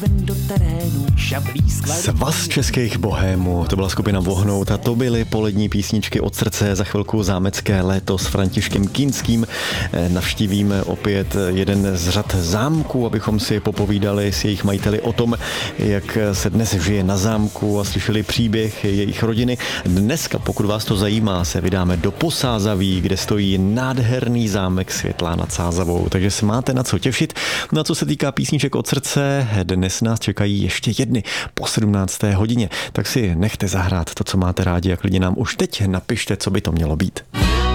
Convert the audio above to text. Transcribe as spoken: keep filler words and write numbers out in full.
do terénu, šablí skladů. Svaz českých bohémů, to byla skupina Vohnout a to byly polední písničky od srdce. Za chvilku zámecké léto s Františkem Kinským. Navštívíme opět jeden z řad zámků, abychom si popovídali s jejich majiteli o tom, jak se dnes žije na zámku a slyšeli příběh jejich rodiny. Dneska, pokud vás to zajímá, se vydáme do Posázaví, kde stojí nádherný zámek Světlá nad Sázavou, takže se máte na co těšit. Na co se týká písniček od srdce, dnes nás čekají ještě jedny po sedmnácté hodině, tak si nechte zahrát to, co máte rádi a klidně nám už teď napište, co by to mělo být.